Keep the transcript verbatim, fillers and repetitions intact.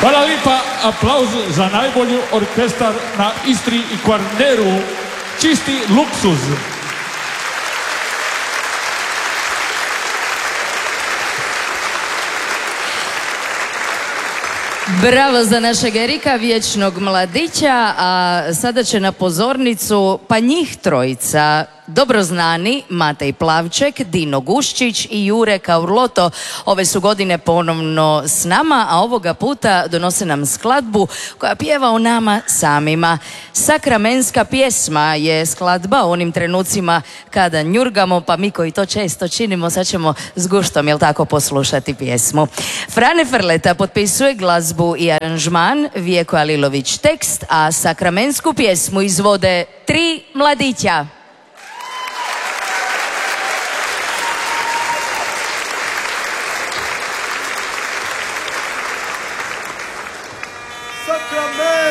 Hvala lipa, aplauz za najbolji orkestar na Istri i Kvarneru, čisti luksuz. Bravo za našeg Erika, vječnog mladića, a sada će na pozornicu pa njih trojica, dobro znani Matej Plavček, Dino Guščić i Jure Kaurloto. Ove su godine ponovno s nama, a ovoga puta donose nam skladbu koja pjeva o nama samima. Sakramenska pjesma je skladba u onim trenucima kada njurgamo, pa mi koji to često činimo, sad ćemo s guštom, jel tako, poslušati pjesmu. Frane Frleta potpisuje glazbu i aranžman, Vijeko Alilović tekst, a sakramensku pjesmu izvode tri mladića.